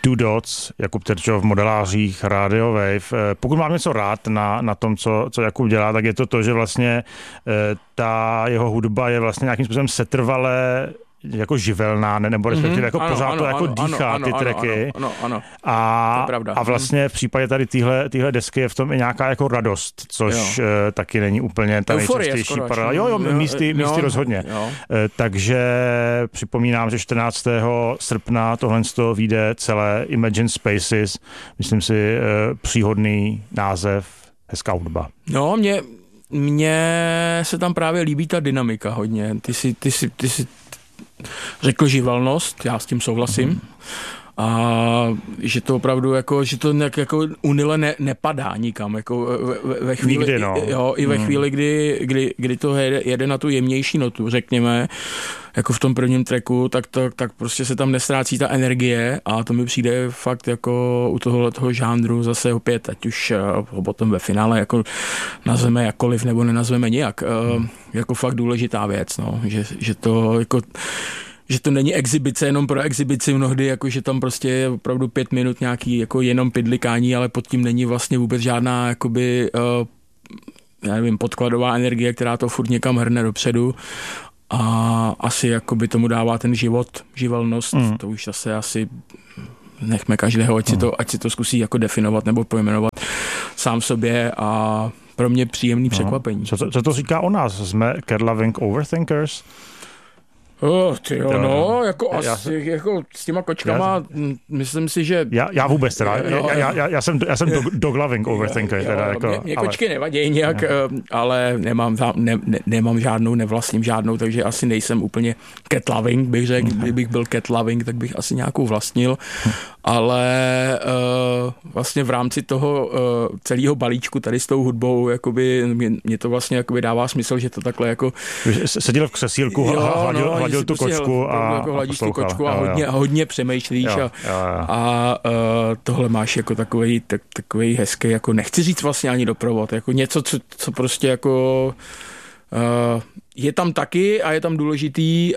Two Dots, Jakub Terčov v modelářích Radio Wave. Pokud mám něco rád na tom, co Jakub dělá, tak je to, že vlastně ta jeho hudba je vlastně nějakým způsobem setrvalé jako živelná, nebo respektive jako pořád to jako dýchá ty tracky. Ano. A vlastně v případě tady téhle desky je v tom i nějaká jako radost, což taky není úplně ta nejčastější paralela. Jo, místy rozhodně. Takže připomínám, že 14. srpna tohle vyjde celé Imagine Spaces. Myslím si příhodný název, hezká hudba. No, mně se tam právě líbí ta dynamika hodně. Ty si řekl živelnost, já s tím souhlasím. A že to opravdu jako, že to nějak jako unile nepadá nikam, jako ve chvíli, nikdy, no. Jo, i ve chvíli, kdy to jede na tu jemnější notu, řekněme, jako v tom prvním tracku, tak prostě se tam nestrácí ta energie a to mi přijde fakt jako u toho žánru zase opět, ať už ho potom ve finále jako nazveme jakkoliv nebo nenazveme nijak, jako fakt důležitá věc, no, že to jako že to není exibice jenom pro exibici mnohdy, jako že tam prostě je opravdu 5 minut nějaký jako jenom pidlikání, ale pod tím není vlastně vůbec žádná jakoby, já nevím, podkladová energie, která to furt někam hrne dopředu a asi jakoby tomu dává ten živelnost, to už zase asi nechme každého, ať si to zkusí jako definovat nebo pojmenovat sám sobě a pro mě příjemný překvapení. Co to říká o nás? Jsme cat loving overthinkers? Jako asi jako s těma kočkama, myslím si, že... Já vůbec teda, já jsem dog loving overthinker. Teda, jako, mě kočky nevadí nějak, ale nemám žádnou, nevlastním žádnou, takže asi nejsem úplně cat loving, bych řekl, kdybych byl cat loving, tak bych asi nějakou vlastnil, ale vlastně v rámci toho celého balíčku tady s tou hudbou, jakoby, mě to vlastně jakoby dává smysl, že to takhle jako... Seděl v křesílku, hladil tu kočku a jako hladíš tu kočku a hodně přemýšlíš a tohle máš jako takový hezký, jako nechci říct vlastně ani doprovod, jako něco, co prostě jako je tam taky a je tam důležitý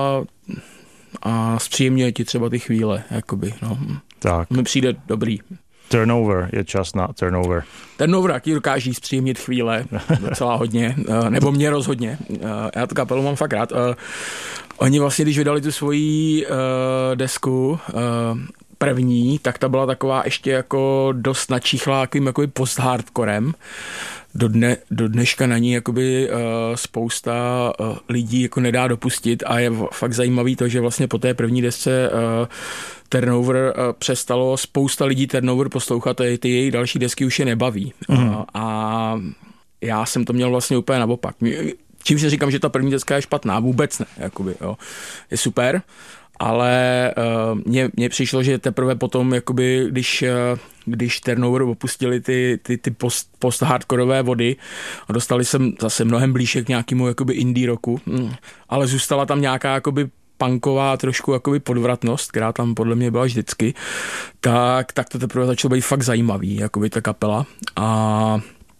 a zpříjemňuje ti třeba ty chvíle, jakoby, no. Tak. Mi přijde dobrý. Turnover, je čas na turnover. Turnover, jaký dokáží zpříjemnit chvíle, docela hodně, nebo mě rozhodně. Já tu kapelu mám fakt rád. Oni vlastně, když vydali tu svoji desku, první, tak ta byla taková ještě jako dost načíchlá jakým post-hardcorem. Do dneška na ní jakoby spousta lidí jako nedá dopustit a je fakt zajímavý to, že vlastně po té první desce Turnover přestalo spousta lidí Turnover poslouchat a ty její další desky už je nebaví. A já jsem to měl vlastně úplně naopak. Čím si říkám, že ta první deska je špatná, vůbec ne. Jakoby, jo. Je super, ale mně přišlo, že teprve potom, jakoby, když Turnover opustili ty post-hardkorové vody a dostali jsem zase mnohem blíže k nějakému jakoby indie rocku, ale zůstala tam nějaká jakoby punková trošku jakoby podvratnost, která tam podle mě byla vždycky, tak to teprve začalo být fakt zajímavý, jakoby ta kapela a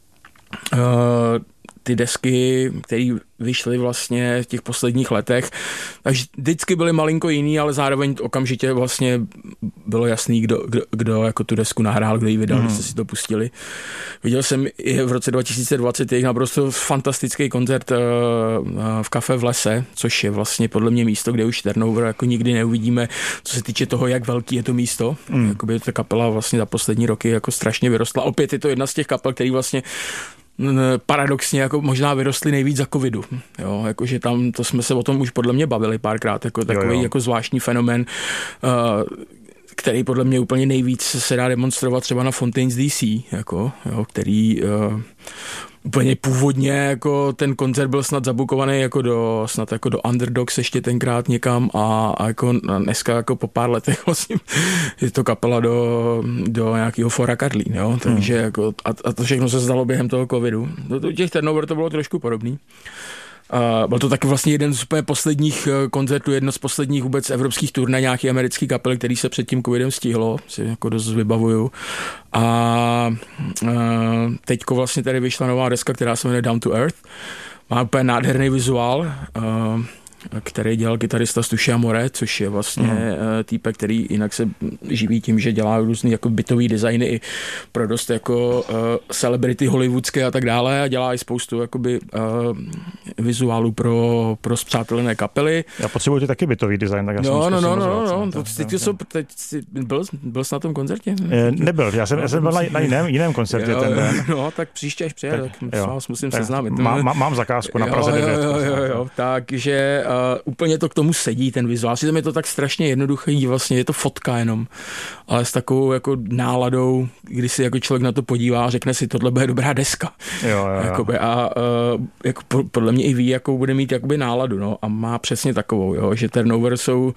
ty desky, které vyšly vlastně v těch posledních letech, takže vždycky byly malinko jiný, ale zároveň okamžitě vlastně bylo jasný, kdo jako tu desku nahrál, kdo ji vydal, když jste si to pustili. Viděl jsem i v roce 2020 jejich naprosto fantastický koncert v Kafe v lese, což je vlastně podle mě místo, kde už Turnover jako nikdy neuvidíme, co se týče toho, jak velký je to místo. Jakoby ta kapela vlastně za poslední roky jako strašně vyrostla. Opět je to jedna z těch kapel, který vlastně paradoxně jako možná vyrostly nejvíc za covidu. Jo, jakože tam, to jsme se o tom už podle mě bavili párkrát, jako takový jako zvláštní fenomén, který podle mě úplně nejvíc se dá demonstrovat třeba na Fontaines DC, jako, jo, který úplně původně jako ten koncert byl snad zabukovaný jako do Underdogs ještě tenkrát někam a jako dneska jako po pár letech vlastně je to kapela do nějakého Fora Karlín, jo, takže jako a to všechno se stalo během toho covidu. Do těch Turnover to bylo trošku podobný. Byl to taky vlastně jeden z úplně posledních koncertů, jedno z posledních vůbec evropských turné nějaký americký kapely, který se před tím covidem stihlo, si jako dost vybavuju. A teďko vlastně tady vyšla nová deska, která se jmenuje Down to Earth. Má úplně nádherný vizuál. který dělal kytarista Stuši Amore, což je vlastně týpek, který jinak se živí tím, že dělá různý jako bytový designy i pro dost jako celebrity hollywoodské a tak dále a dělá i spoustu jakoby vizuálů pro spřátelené kapely. Já potřebuji ty taky bytový design, tak já Teď byl jsi na tom koncertě? Nebyl, já jsem byl na jiném koncertě ten den. No, tak příště, až přijde, tak s vás musím seznámit. Mám zakázku na Praze 9. Jo, takže úplně to k tomu sedí, ten vizuál. Tam je to tak strašně jednoduchý, vlastně je to fotka jenom, ale s takovou jako náladou, kdy si jako člověk na to podívá a řekne si, tohle bude dobrá deska. Jo. Jakoby, a jako podle mě i ví, jakou bude mít jakoby náladu, no, a má přesně takovou, jo, že Turnover jsou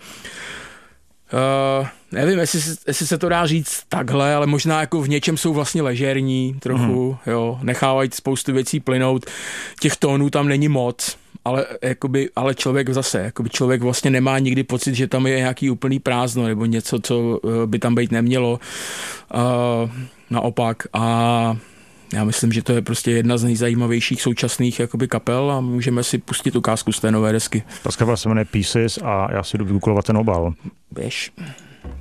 nevím, jestli se to dá říct takhle, ale možná jako v něčem jsou vlastně ležérní trochu, jo, nechávají spoustu věcí plynout, těch tónů tam není moc, ale člověk člověk vlastně nemá nikdy pocit, že tam je nějaký úplný prázdno nebo něco, co by tam být nemělo, naopak a já myslím, že to je prostě jedna z nejzajímavějších současných jakoby kapel a můžeme si pustit ukázku z té nové desky. Ta kapela se jmenuje Pieces a já si jdu vygooglovat ten obal. Běž.